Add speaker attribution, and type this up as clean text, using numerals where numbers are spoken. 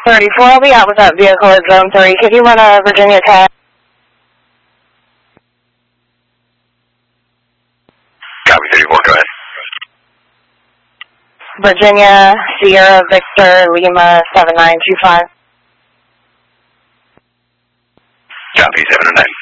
Speaker 1: 34, I'll be out with that vehicle at Zone 3. Could you run a Virginia 10?
Speaker 2: Copy 34, go ahead.
Speaker 1: Virginia, Sierra, Victor, Lima, 7925.
Speaker 2: Copy 709.